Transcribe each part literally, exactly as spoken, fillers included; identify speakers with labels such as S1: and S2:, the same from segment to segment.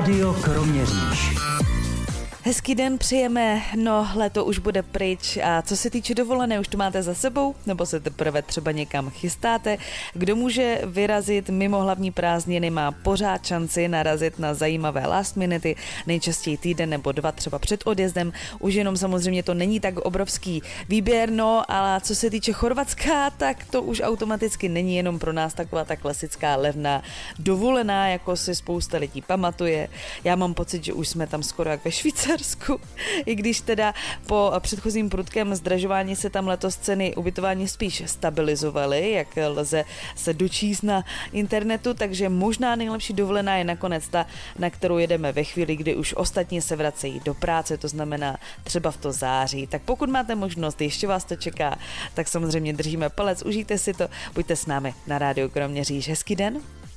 S1: Rádio Kroměříž.
S2: Hezký den přejeme, no léto už bude pryč a co se týče dovolené, už to máte za sebou, nebo se teprve třeba někam chystáte? Kdo může vyrazit mimo hlavní prázdniny, má pořád šanci narazit na zajímavé last minuty, nejčastěji týden nebo dva třeba před odjezdem, už jenom samozřejmě to není tak obrovský výběr, no ale co se týče Chorvatska, tak to už automaticky není jenom pro nás taková ta klasická levná dovolená, jako si spousta lidí pamatuje. Já mám pocit, že už jsme tam skoro jak ve Švýcarsku. I když teda po předchozím prudkém zdražování se tam letos ceny ubytování spíš stabilizovaly, jak lze se dočíst na internetu, takže možná nejlepší dovolená je nakonec ta, na kterou jedeme ve chvíli, kdy už ostatní se vracejí do práce, to znamená třeba v to září. Tak pokud máte možnost, ještě vás to čeká, tak samozřejmě držíme palec, užijte si to, buďte s námi na Rádiu Kroměříž. Hezký den.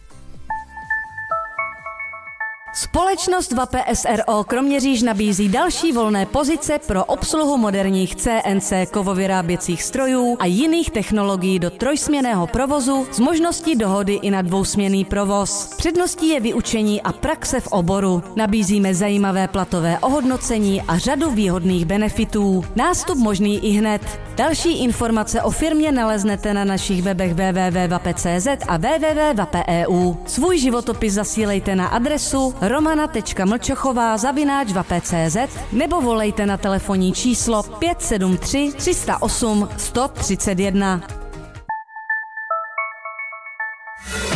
S3: Společnost V A P S R O Kroměříž nabízí další volné pozice pro obsluhu moderních C N C kovovyráběcích strojů a jiných technologií do trojsměnného provozu s možností dohody i na dvousměnný provoz. Předností je vyučení a praxe v oboru. Nabízíme zajímavé platové ohodnocení a řadu výhodných benefitů. Nástup možný i hned. Další informace o firmě naleznete na našich webech w w w tečka v a p tečka c z a w w w tečka v a p tečka e u. Svůj životopis zasílejte na adresu romana tečka mlčochová zavináč v a p tečka c z nebo volejte na telefonní číslo pět sedm tři tři nula osm sto třicet jedna.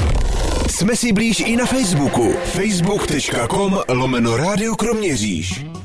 S4: Jsme si blíž i na Facebooku. facebook tečka com lomeno Rádio Kroměříž.